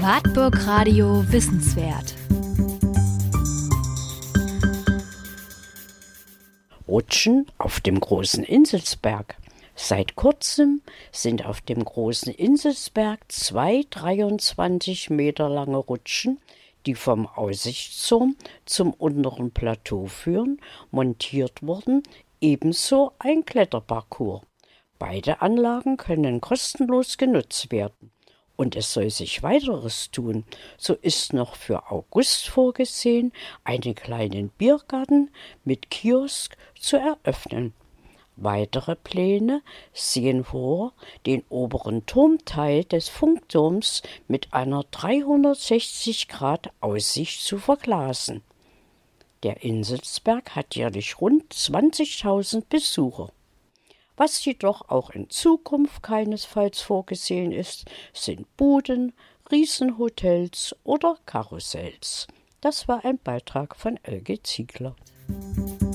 Wartburg Radio Wissenswert. Rutschen auf dem großen Inselsberg. Seit kurzem sind auf dem großen Inselsberg 2 23 Meter lange Rutschen, die vom Aussichtsturm zum unteren Plateau führen, montiert worden, ebenso ein Kletterparcours. Beide Anlagen können kostenlos genutzt werden. Und es soll sich weiteres tun. So ist noch für August vorgesehen, einen kleinen Biergarten mit Kiosk zu eröffnen. Weitere Pläne sehen vor, den oberen Turmteil des Funkturms mit einer 360-Grad-Aussicht zu verglasen. Der Inselsberg hat jährlich rund 20.000 Besucher. Was jedoch auch in Zukunft keinesfalls vorgesehen ist, sind Buden, Riesenhotels oder Karussells. Das war ein Beitrag von Elke Ziegler.